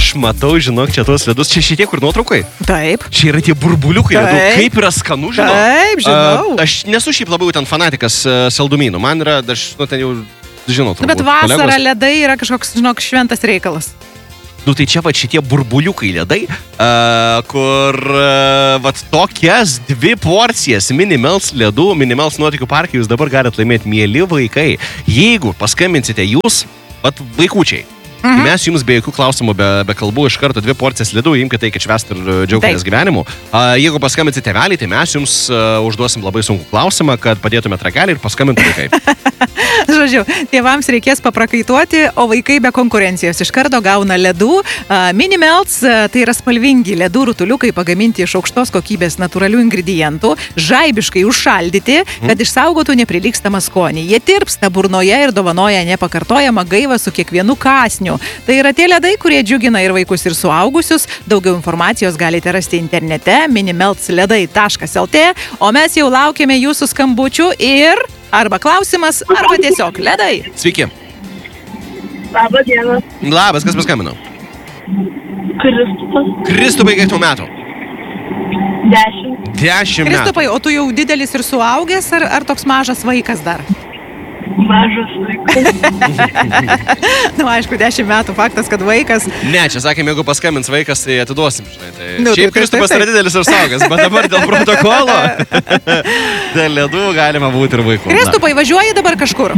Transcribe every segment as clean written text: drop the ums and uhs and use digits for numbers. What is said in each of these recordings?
Aš matau, žinok, čia tos ledus, čia šitie kur nuotraukai. Taip. Čia yra tie burbuliukai ledų. Kaip yra skanu, žinau. Taip, žinau. Aš nesu šiaip labai ten fanatikas saldumynų. Man yra, aš ten jau žinau. Turbūt, bet vasara ledai yra kažkoks, žinok, šventas reikalas. Nu tai čia va šitie burbuliukai ledai, kur va tokias 2 porcijas Mini-Melts ledų, Mini-Melts nuotykių parke jūs dabar galite laimėti, mieli vaikai. Jeigu paskambinsite jūs, va vaikučiai, mes jums be jokių klausimų, be kalbų iš karto 2 porcijas ledų, imkite eikit švęsti ir džiaugitės gyvenimu. Jeigu paskambinsite tėvelį, tai mes jums užduosim labai sunkų klausimą, kad padėtumėte ragelį ir paskambintų vaikai. Žodžiu, tėvams reikės paprakaituoti, o vaikai be konkurencijos iš karto gauna ledų. Mini-Melts tai yra spalvingi ledų rutuliukai pagaminti iš aukštos kokybės natūralių ingredientų, žaibiškai užšaldyti, kad išsaugotų neprilygstamą skonį. Jie tirpsta burnoje ir dovanoja nepakartojamą gaivą su kiekvienu kąsniu. Tai yra tie ledai, kurie džiugina ir vaikus, ir suaugusius. Daugiau informacijos galite rasti internete minimeltsledai.lt, o mes jau laukiame jūsų skambučių ir arba klausimas, arba tiesiog ledai. Sveiki. Labą dieną. Labas, kas paskambino? Kristupas. Kristupai, kiek tau metų? 10. 10 metų. Kristupai, o tu jau didelis ir suaugęs, ar toks mažas vaikas dar? Mažas vaikas. Nu, aišku, 10 metų faktas, kad vaikas. Ne, čia sakėm, jeigu paskambins vaikas, tai atiduosim, žinai. Tai Nu, šiaip taip. Kristupas yra didelis ir suaugęs, bet dabar dėl protokolo, dėl ledų galima būti ir vaikų. Kristupai, važiuoji dabar kažkur?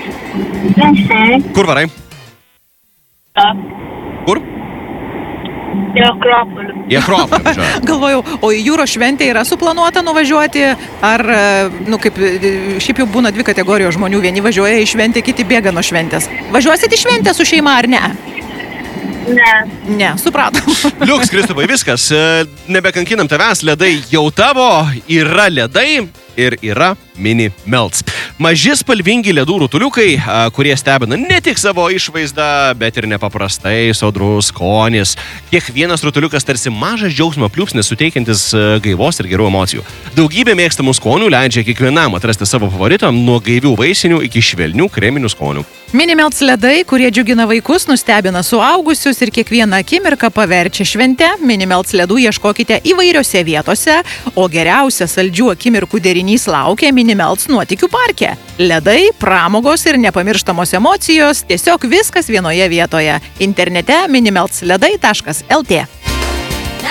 Kur varai? Kur? Į Akropolį. Į Akropolį važiuoji. Galvojau, o į jūros šventę yra suplanuota nuvažiuoti, ar, nu, kaip, šiaip jau būna 2 kategorijos žmonių, vieni važiuoja į šventę, kiti bėga nuo šventės. Važiuosit į šventę su šeima ar ne? Ne. Ne, supratom. Liuks, Kristupai, viskas, nebekankinam tavęs, ledai jau tavo, yra ledai ir yra Mini-Melts. Maži spalvingi ledų rutuliukai, kurie stebina ne tik savo išvaizdą, bet ir nepaprastai sodrus skonis. Kiekvienas rutuliukas tarsi mažas džiaugsmo pliūpsnis, suteikiantis gaivos ir gerų emocijų. Daugybė mėgstamų skonių leidžia kiekvienam atrasti savo favoritą, nuo gaivių vaisinių iki švelnių kreminių skonių. Mini-Melts ledai, kurie džiugina vaikus, nustebina suaugusius ir kiekvieną akimirką paverčia švente. Mini-Melts ledų ieškokite įvairiose vietose, o geriausia saldžių akimirkų derinys laukia Mini-Melts nuotykių parke. Ledai, pramogos ir nepamirštamos emocijos, tiesiog viskas vienoje vietoje. Internete minimeltsledai.lt.